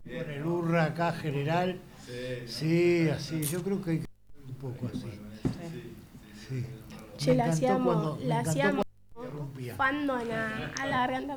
Con el hurra acá general. Sí, así, yo creo que hay que un poco así. Sí. Che, la hacíamos interrumpía. fandom a la garganta.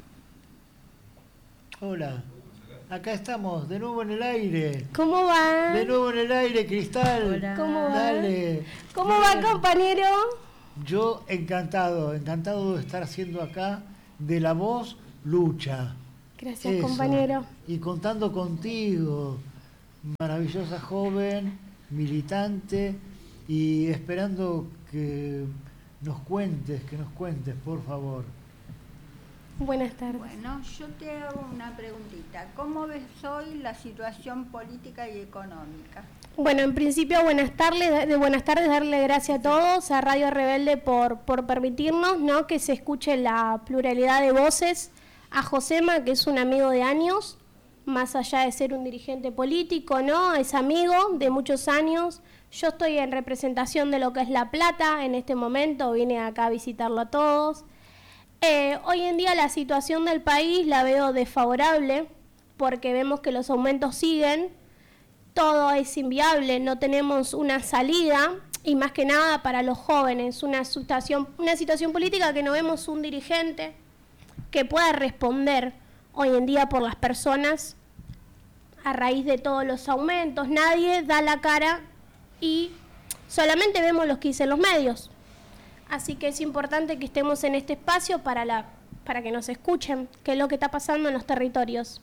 Hola, acá estamos, de nuevo en el aire. ¿Cómo va? De nuevo en el aire, Cristal. Hola. ¿Cómo va? Dale. ¿Cómo va, compañero? Yo encantado de estar haciendo acá de La Voz Lucha. Gracias, Eso. compañero. Y contando contigo, maravillosa joven, militante, y esperando que nos cuentes, por favor. Buenas tardes. Bueno, yo te hago una preguntita. ¿Cómo ves hoy la situación política y económica? Bueno, en principio, buenas tardes, darle gracias a todos, a Radio Rebelde por permitirnos, ¿no?, que se escuche la pluralidad de voces, a Josema, que es un amigo de años, más allá de ser un dirigente político, ¿no?, es amigo de muchos años. Yo estoy en representación de lo que es La Plata en este momento, vine acá a visitarlo a todos. Hoy en día la situación del país la veo desfavorable, porque vemos que los aumentos siguen, todo es inviable, no tenemos una salida, y más que nada para los jóvenes, una situación política que no vemos un dirigente que pueda responder hoy en día por las personas a raíz de todos los aumentos. Nadie da la cara y solamente vemos los que dicen los medios. Así que es importante que estemos en este espacio para que nos escuchen qué es lo que está pasando en los territorios.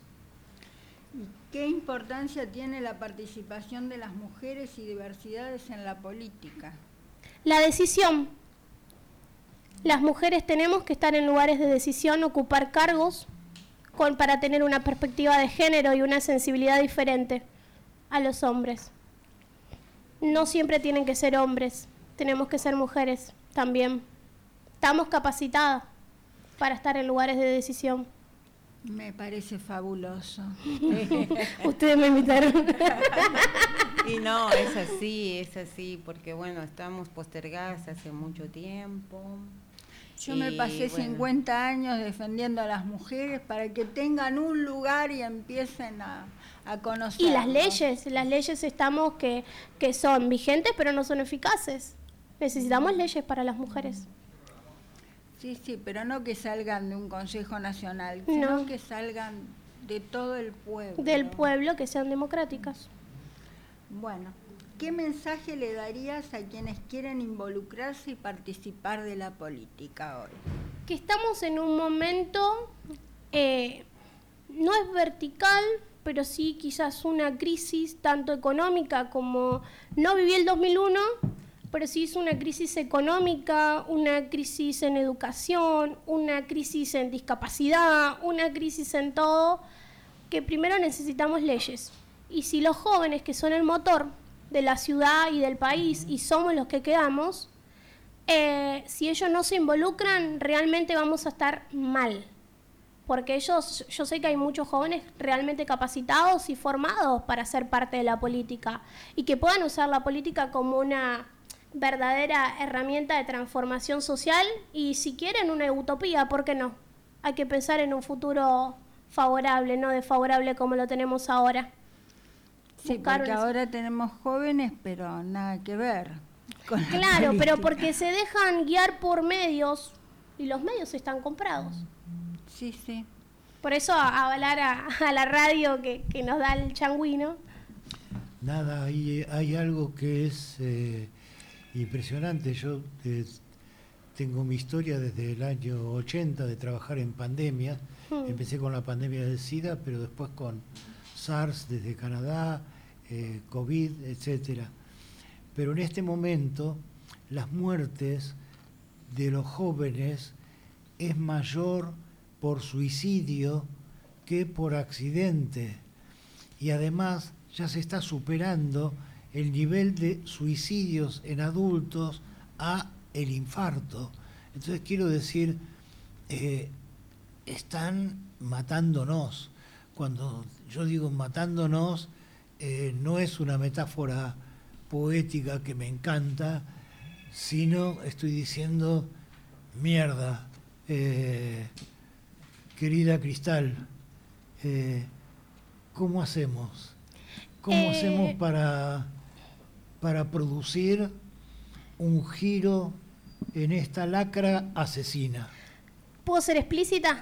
¿Qué importancia tiene la participación de las mujeres y diversidades en la política? La decisión. Las mujeres tenemos que estar en lugares de decisión, ocupar cargos para tener una perspectiva de género y una sensibilidad diferente a los hombres. No siempre tienen que ser hombres, tenemos que ser mujeres también. Estamos capacitadas para estar en lugares de decisión. Me parece fabuloso. Ustedes me invitaron. Y no, es así, porque bueno, estamos postergadas hace mucho tiempo. Yo me pasé 50 años defendiendo a las mujeres para que tengan un lugar y empiecen a conocer. Y las leyes estamos que son vigentes pero no son eficaces. Necesitamos leyes para las mujeres. Sí, pero no que salgan de un Consejo Nacional, sino que salgan de todo el pueblo. Del pueblo, que sean democráticas. Bueno, ¿qué mensaje le darías a quienes quieren involucrarse y participar de la política hoy? Que estamos en un momento, no es vertical, pero sí quizás una crisis tanto económica como no viví el 2001, pero sí es una crisis económica, una crisis en educación, una crisis en discapacidad, una crisis en todo, que primero necesitamos leyes. Y si los jóvenes, que son el motor de la ciudad y del país, y somos los que quedamos, si ellos no se involucran, realmente vamos a estar mal. Porque yo sé que hay muchos jóvenes realmente capacitados y formados para ser parte de la política, y que puedan usar la política como una verdadera herramienta de transformación social, y si quieren una utopía, ¿por qué no? Hay que pensar en un futuro favorable, no desfavorable como lo tenemos ahora. Sí, porque ahora tenemos jóvenes, pero nada que ver con la Claro, política. pero porque se dejan guiar por medios, y los medios están comprados. Sí. Por eso avalar a la radio que nos da el changüino. Nada, hay algo que es impresionante. Yo tengo mi historia desde el año 80 de trabajar en pandemia. Empecé con la pandemia del SIDA, pero después con SARS desde Canadá, COVID, etcétera. Pero en este momento las muertes de los jóvenes es mayor por suicidio que por accidente, y además ya se está superando el nivel de suicidios en adultos a el infarto. Entonces quiero decir, están matándonos. Cuando yo digo matándonos, no es una metáfora poética que me encanta, sino estoy diciendo mierda, querida Cristal, ¿cómo hacemos? ¿Cómo hacemos para producir un giro en esta lacra asesina? ¿Puedo ser explícita?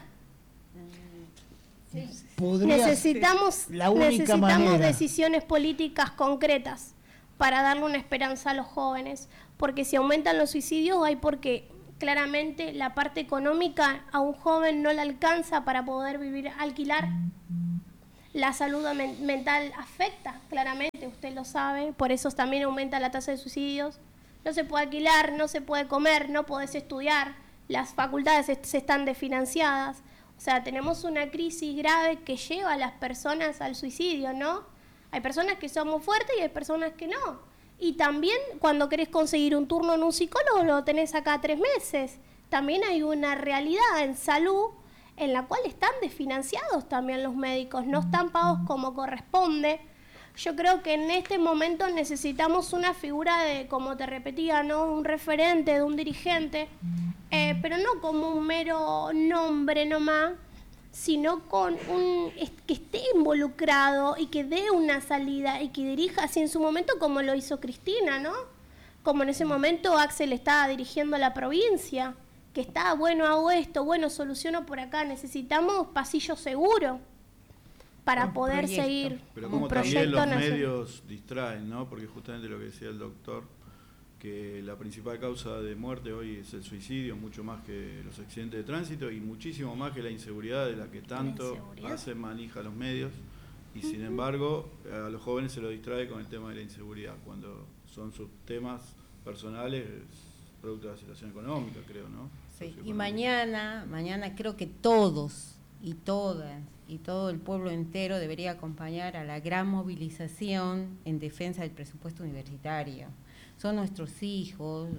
Sí. Necesitamos manera. decisiones políticas concretas para darle una esperanza a los jóvenes, porque si aumentan los suicidios hay porque claramente la parte económica a un joven no le alcanza para poder vivir, alquilar. La salud mental afecta, claramente, usted lo sabe, por eso también aumenta la tasa de suicidios. No se puede alquilar, no se puede comer, no podés estudiar, las facultades se están desfinanciadas. O sea, tenemos una crisis grave que lleva a las personas al suicidio, ¿no? Hay personas que somos fuertes y hay personas que no. Y también cuando querés conseguir un turno en un psicólogo lo tenés acá 3 meses. También hay una realidad en salud en la cual están desfinanciados también los médicos, no están pagos como corresponde. Yo creo que en este momento necesitamos una figura de, como te repetía, ¿no? Un referente, de un dirigente, pero no como un mero nombre nomás, sino con que esté involucrado y que dé una salida y que dirija así en su momento como lo hizo Cristina, ¿no? Como en ese momento Axel estaba dirigiendo la provincia, que está, bueno, hago esto, bueno, soluciono por acá, necesitamos pasillo seguro para poder proyecto. Seguir pero un como proyecto también los nacional. medios distraen, ¿no? Porque justamente lo que decía el doctor, que la principal causa de muerte hoy es el suicidio, mucho más que los accidentes de tránsito y muchísimo más que la inseguridad de la que tanto hacen manija los medios, y sin embargo a los jóvenes se los distrae con el tema de la inseguridad, cuando son sus temas personales producto de la situación económica, creo, ¿no? Sí. Y mañana creo que todos y todas y todo el pueblo entero debería acompañar a la gran movilización en defensa del presupuesto universitario. Son nuestros hijos,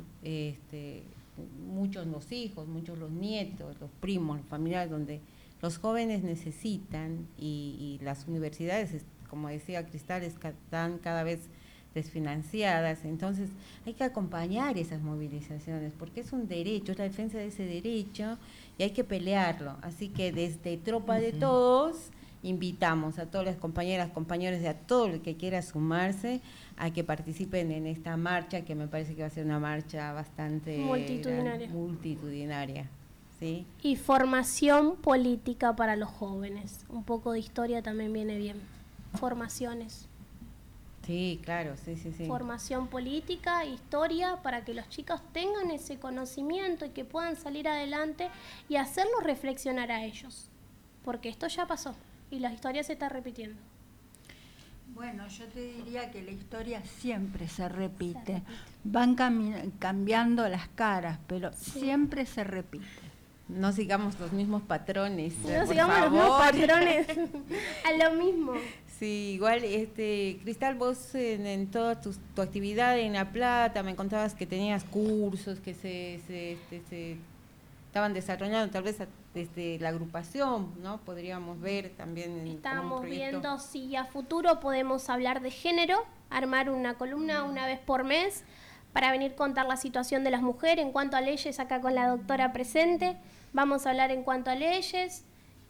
muchos los hijos, muchos los nietos, los primos, los familiares, donde los jóvenes necesitan y las universidades, como decía Cristal, están cada vez desfinanciadas. Entonces hay que acompañar esas movilizaciones porque es un derecho, es la defensa de ese derecho y hay que pelearlo. Así que desde Tropa de Todos invitamos a todas las compañeras, compañeros, a todo el que quiera sumarse a que participen en esta marcha, que me parece que va a ser una marcha bastante multitudinaria. ¿Sí? Y formación política para los jóvenes. Un poco de historia también viene bien. Formaciones. Sí, claro, sí. Formación política, historia, para que los chicos tengan ese conocimiento y que puedan salir adelante y hacerlos reflexionar a ellos. Porque esto ya pasó y la historia se está repitiendo. Bueno, yo te diría que la historia siempre se repite. Van cambiando las caras, pero siempre se repite. No sigamos los mismos patrones. No sigamos los mismos patrones. A lo mismo. Sí, igual, Cristal, vos en toda tu actividad en La Plata me contabas que tenías cursos que se estaban desarrollando, tal vez desde la agrupación, ¿no? Podríamos ver también. Estábamos viendo si a futuro podemos hablar de género, armar una columna una vez por mes para venir a contar la situación de las mujeres en cuanto a leyes, acá con la doctora presente. Vamos a hablar en cuanto a leyes.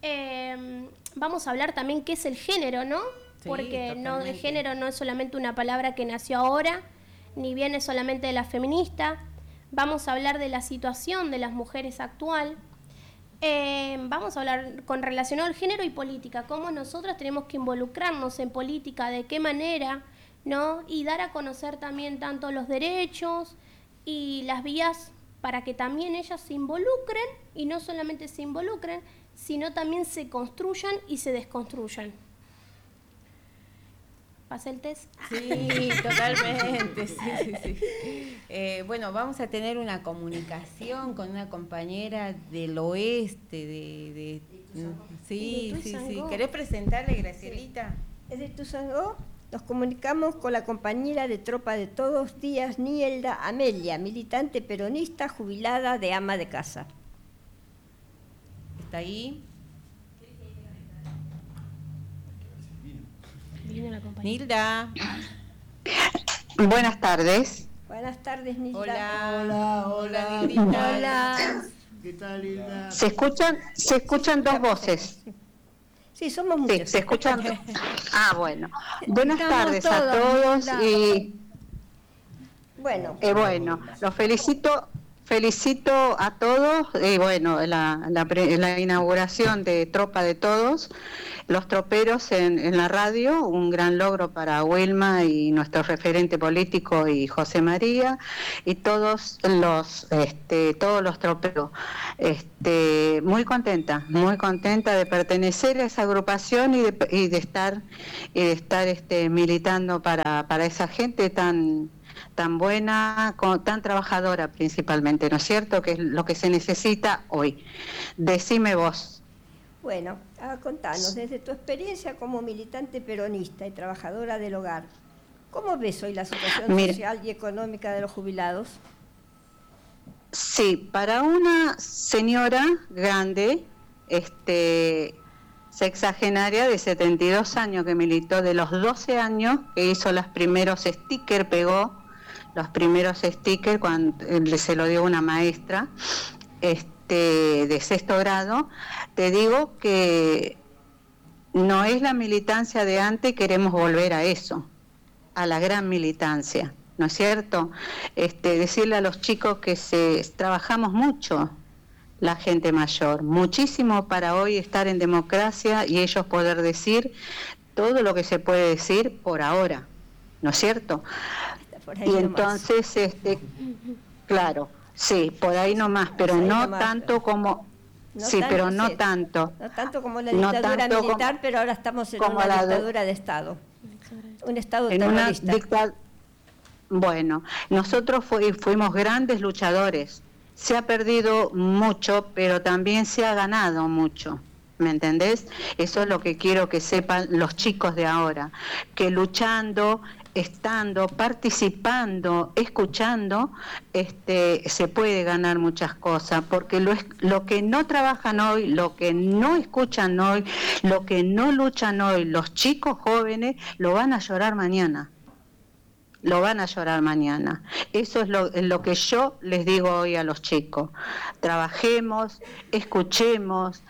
Vamos a hablar también qué es el género, ¿no? Sí, porque totalmente. El género no es solamente una palabra que nació ahora, ni viene solamente de la feminista. Vamos a hablar de la situación de las mujeres actual. Vamos a hablar con relacionado al género y política, cómo nosotros tenemos que involucrarnos en política, de qué manera, ¿no? Y dar a conocer también tanto los derechos y las vías para que también ellas se involucren, y no solamente se involucren, sino también se construyan y se desconstruyan. ¿Pasa el test? Sí, totalmente, sí. Bueno, vamos a tener una comunicación con una compañera del oeste, sí. ¿Querés presentarle, Gracielita? Desde Ituzaingó nos comunicamos con la compañera de Tropa de Todos, Díaz Nielda Amelia, militante peronista jubilada de ama de casa. ¿Está ahí? Nilda. Buenas tardes. Buenas tardes, Nilda. Hola, Nildita. Hola. ¿Qué tal, Hilda? Se escuchan dos voces. Sí, somos muchos. Sí, se escuchan. Bueno. Buenas Estamos tardes a todos, todos claro. y Bueno, los felicito a todos. La inauguración de Tropa de Todos, los troperos en la radio, un gran logro para Wilma y nuestro referente político y José María y todos los troperos. Muy contenta de pertenecer a esa agrupación y de estar militando para esa gente tan buena, tan trabajadora principalmente, ¿no es cierto? Que es lo que se necesita hoy. Decime vos. bueno, contanos, desde tu experiencia como militante peronista y trabajadora del hogar, ¿cómo ves hoy la situación social y económica de los jubilados? Sí, para una señora grande, sexagenaria de 72 años que militó, de los 12 años que hizo los primeros stickers, pegó los primeros stickers cuando se lo dio una maestra de 6º grado, te digo que no es la militancia de antes, queremos volver a eso, a la gran militancia, ¿no es cierto? Decirle a los chicos que trabajamos mucho, la gente mayor, muchísimo para hoy estar en democracia y ellos poder decir todo lo que se puede decir por ahora, ¿no es cierto? Y entonces, claro, sí, por ahí nomás, pero no tanto como... Sí, pero no tanto. No tanto como la dictadura militar, pero ahora estamos en una dictadura de Estado. Un Estado terrorista. Bueno, nosotros fuimos grandes luchadores. Se ha perdido mucho, pero también se ha ganado mucho. ¿Me entendés? Eso es lo que quiero que sepan los chicos de ahora, que luchando, estando, participando, escuchando, se puede ganar muchas cosas, porque lo que no trabajan hoy, lo que no escuchan hoy, lo que no luchan hoy, los chicos jóvenes, lo van a llorar mañana. Lo van a llorar mañana. Eso es lo que yo les digo hoy a los chicos. Trabajemos, escuchemos,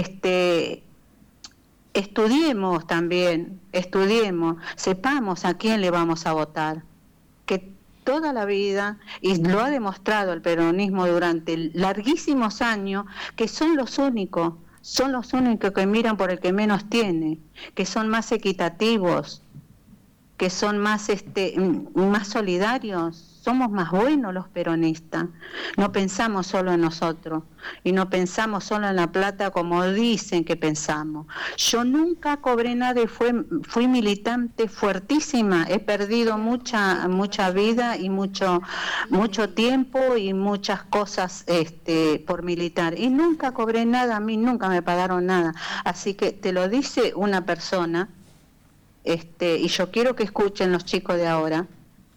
estudiemos también, sepamos a quién le vamos a votar. Que toda la vida, y lo ha demostrado el peronismo durante larguísimos años, que son los únicos que miran por el que menos tiene, que son más equitativos, que son más solidarios. Somos más buenos los peronistas, no pensamos solo en nosotros y no pensamos solo en la plata como dicen que pensamos. Yo nunca cobré nada y fui militante fuertísima, he perdido mucha vida y mucho tiempo y muchas cosas por militar y nunca cobré nada, a mí nunca me pagaron nada, así que te lo dice una persona. Y yo quiero que escuchen los chicos de ahora.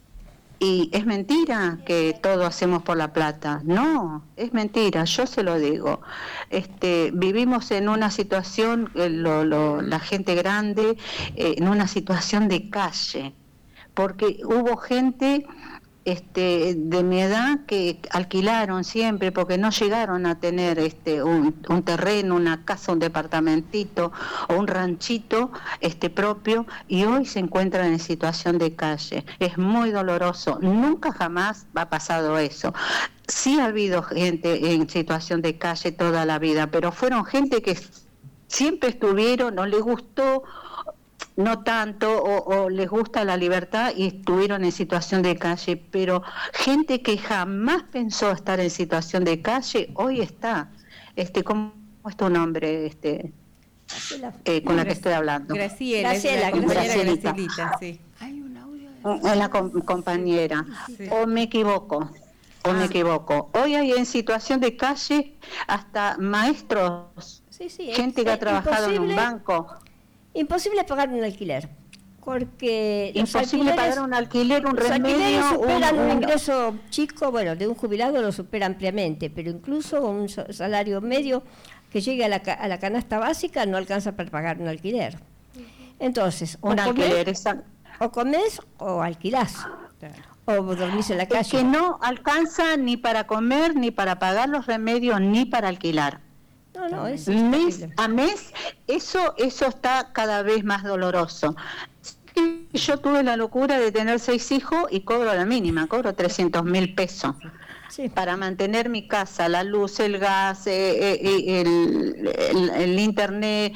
Y es mentira que todo hacemos por la plata. No, es mentira, yo se lo digo. Vivimos en una situación, la gente grande, en una situación de calle. Porque hubo gente de mi edad que alquilaron siempre porque no llegaron a tener un terreno, una casa, un departamentito o un ranchito propio y hoy se encuentran en situación de calle. Es muy doloroso, nunca jamás ha pasado eso. Sí ha habido gente en situación de calle toda la vida, pero fueron gente que siempre estuvieron, no les gustó, no tanto, o les gusta la libertad y estuvieron en situación de calle, pero gente que jamás pensó estar en situación de calle, hoy está. ¿Cómo es tu nombre? Con la que estoy hablando. Graciela, la compañera Gracielita, sí. Hay un audio. La compañera. Sí. O me equivoco. Hoy hay en situación de calle hasta maestros, gente que ha trabajado en un banco. Imposible pagar un alquiler, porque imposible pagar un alquiler, un remedio, superan un ingreso chico, bueno, de un jubilado lo supera ampliamente, pero incluso un salario medio que llegue a la canasta básica no alcanza para pagar un alquiler. Entonces, o comés o alquilás, o dormís en la calle. Es que no alcanza ni para comer, ni para pagar los remedios, ni para alquilar. No, es mes terrible. a mes, eso está cada vez más doloroso. Yo tuve la locura de tener 6 hijos y cobro la mínima, cobro 300.000 pesos. Sí. Para mantener mi casa, la luz, el gas, el internet,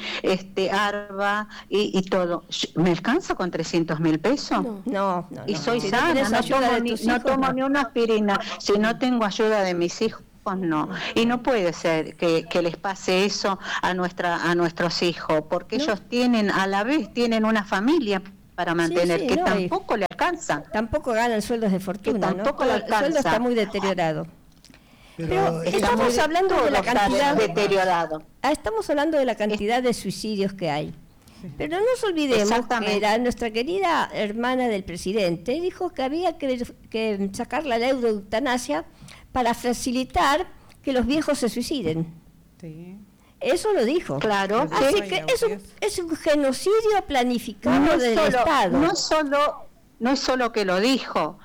ARBA y todo. ¿Me alcanza con 300.000 pesos? No. Y soy Si no sana, tenés ayuda de tus no hijos, tomo no. ni una aspirina. Si no tengo ayuda de mis hijos, no. Y no puede ser que les pase eso a nuestros hijos, porque No. ellos a la vez tienen una familia para mantener, Sí, que no, y tampoco le alcanza. tampoco ganan sueldos de fortuna, Que tampoco ¿no? le El sueldo alcanza. está muy deteriorado. Pero es estamos muy- hablando de la Todo está cantidad. deteriorado. Estamos hablando de la cantidad de suicidios que hay. Pero no nos olvidemos Exactamente. que nuestra querida hermana del presidente dijo que había que sacar la ley de eutanasia para facilitar que los viejos se suiciden. Sí. Eso lo dijo. Claro, Así que que es un genocidio planificado del Estado. no es solo que lo dijo,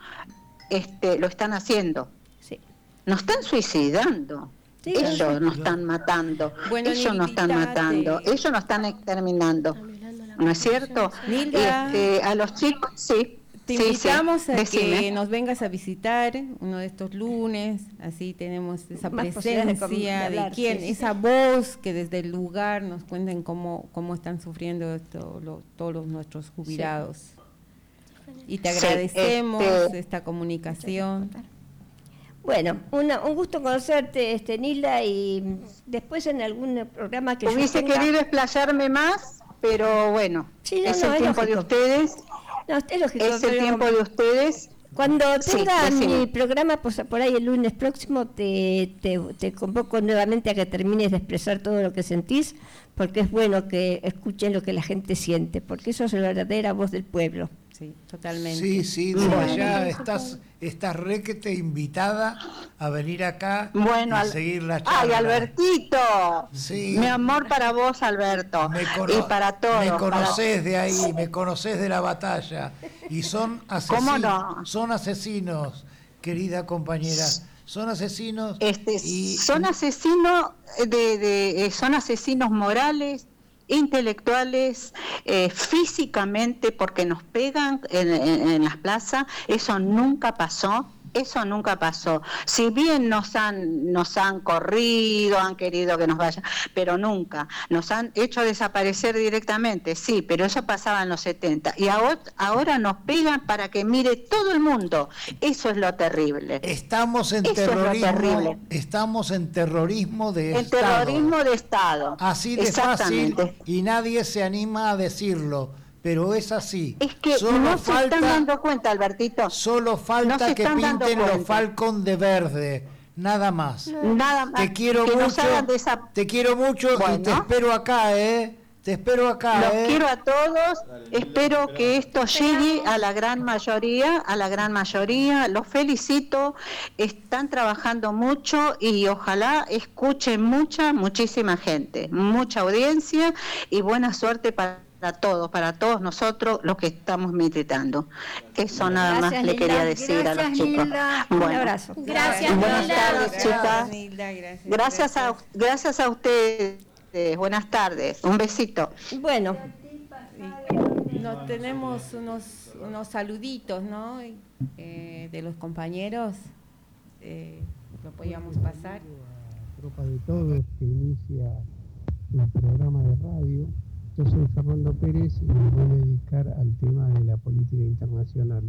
lo están haciendo. Sí. Nos están suicidando. Sí, Ellos claro. nos están matando. Bueno, Ellos nos están Nilda, matando. Ellos nos están exterminando. ¿No es cierto? Nilda. A los chicos, sí. Te sí, invitamos sí. a que Decime. nos vengas a visitar uno de estos lunes, así tenemos esa Más posibilidades de presencia de hablar, quién, sí. esa voz que desde el lugar nos cuenten cómo están sufriendo todos nuestros jubilados. Y te Sí, agradecemos esta comunicación. Bueno, un gusto conocerte, Nilda, y después en algún programa que yo Hubiese tenga... querido explayarme más, pero bueno, Sí, es el tiempo de lógico. ustedes. No, es lógico, Es el pero tiempo de ustedes. cuando Sí, tenga decime. mi programa por ahí el lunes próximo, te convoco nuevamente a que termines de expresar todo lo que sentís, porque es bueno que escuchen lo que la gente siente, porque eso es la verdadera voz del pueblo. Sí, totalmente. Sí, desde ya estás requete invitada a venir acá Bueno, y seguir la charla. ¡ay, Albertito! Sí. Mi amor para vos, Alberto. Y para todos. Me conocés de ahí, me conocés de la batalla. Y son asesinos, ¿Cómo no? son asesinos, querida compañera. Son asesinos son asesinos son asesinos morales, intelectuales, físicamente, porque nos pegan en las plazas. Eso nunca pasó. Si bien nos han corrido, han querido que nos vayan, pero nunca nos han hecho desaparecer directamente. Sí, pero eso pasaba en los 70 y ahora nos pegan para que mire todo el mundo. Eso es lo terrible. Estamos en Eso es lo terrorismo, terrible. estamos en terrorismo de El Estado. terrorismo de Estado. Así de fácil, Exactamente. y nadie se anima a decirlo, pero es así. Es que Solo no se falta, están dando cuenta, Albertito. solo No falta se que están dando pinten los cuenta. Falcon de verde, nada más. Nada más. Te quiero que nos mucho, hagan te quiero mucho y Bueno. te espero acá, Te espero acá, Los quiero a todos, espero que esto llegue a la gran mayoría, los felicito, están trabajando mucho y ojalá escuchen muchísima gente, mucha audiencia y buena suerte para todos nosotros los que estamos militando. Eso nada Gracias, más le Nilda. quería decir a los chicos. Nilda. Un Bueno, abrazo. Gracias, buenas Nilda. tardes, chicas. Nilda, gracias. Gracias a ustedes. Buenas tardes. Un besito. Bueno, No, tenemos unos saluditos, ¿no? De los compañeros. Lo podíamos pasar. Tropa de Todos, que inicia el programa de radio. Yo soy Fernando Pérez y me voy a dedicar al tema de la política internacional.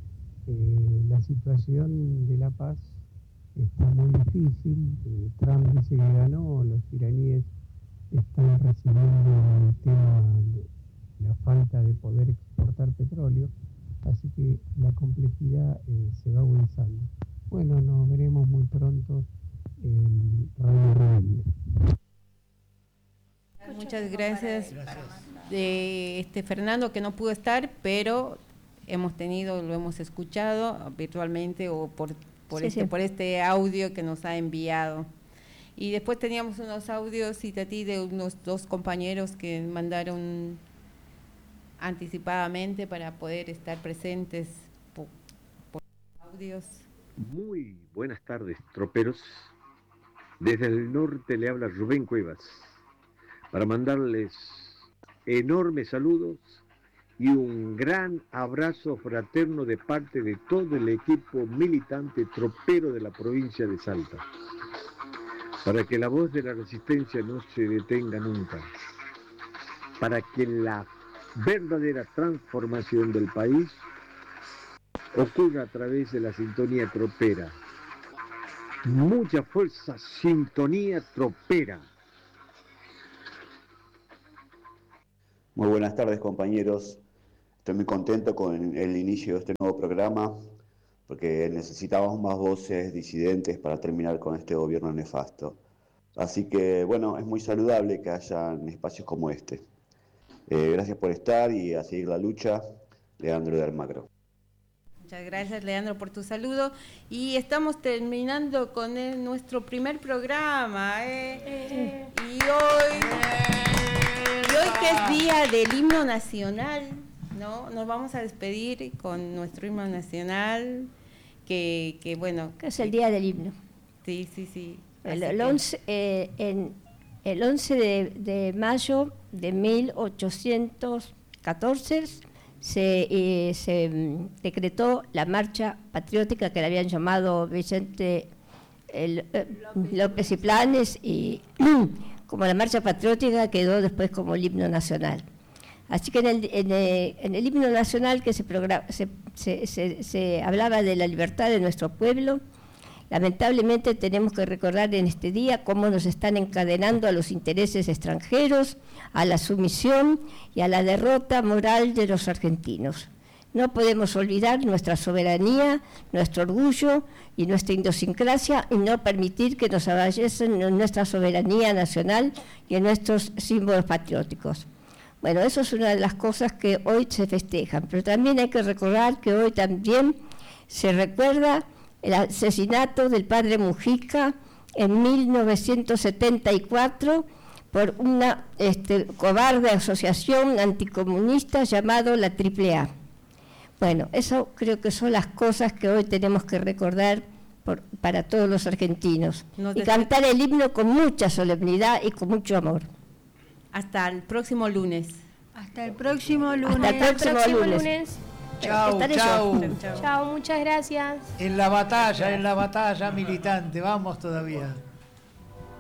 La situación de la paz está muy difícil. Trump dice que ganó, los iraníes están recibiendo el tema de la falta de poder exportar petróleo, así que la complejidad se va agudizando. Bueno, nos veremos muy pronto en Radio Rebelde. Muchas gracias. Fernando, que no pudo estar, pero lo hemos escuchado virtualmente o por este audio que nos ha enviado. Y después teníamos unos audios, y Tati, de unos 2 compañeros que mandaron anticipadamente para poder estar presentes por audios. Muy buenas tardes, troperos. Desde el norte le habla Rubén Cuevas para mandarles enormes saludos y un gran abrazo fraterno de parte de todo el equipo militante tropero de la provincia de Salta, para que la voz de la resistencia no se detenga nunca, para que la verdadera transformación del país ocurra a través de la sintonía tropera. Mucha fuerza, sintonía tropera. Muy buenas tardes, compañeros. Estoy muy contento con el inicio de este nuevo programa porque necesitábamos más voces disidentes para terminar con este gobierno nefasto. Así que, bueno, es muy saludable que hayan espacios como este. Gracias por estar y a seguir la lucha. Leandro de Almagro. Muchas gracias, Leandro, por tu saludo. Y estamos terminando con nuestro primer programa. Y hoy que es día del himno nacional, ¿no? Nos vamos a despedir con nuestro himno nacional, que bueno... Que es el día del himno. Sí, sí, sí. El 11 de mayo de 1814 se decretó la marcha patriótica que le habían llamado Vicente López y Planes, y como la marcha patriótica quedó después como el himno nacional. Así que en el himno nacional que se hablaba de la libertad de nuestro pueblo. Lamentablemente tenemos que recordar en este día cómo nos están encadenando a los intereses extranjeros, a la sumisión y a la derrota moral de los argentinos. No podemos olvidar nuestra soberanía, nuestro orgullo y nuestra idiosincrasia y no permitir que nos avallesen en nuestra soberanía nacional y en nuestros símbolos patrióticos. Bueno, eso es una de las cosas que hoy se festejan, pero también hay que recordar que hoy también se recuerda el asesinato del padre Mujica en 1974 por una cobarde asociación anticomunista llamado la AAA. Bueno, eso creo que son las cosas que hoy tenemos que recordar para todos los argentinos. Y cantar el himno con mucha solemnidad y con mucho amor. Hasta el próximo lunes. Hasta el próximo lunes. Hasta el próximo lunes. Chau, chau. Chau, muchas gracias. En la batalla militante, vamos todavía.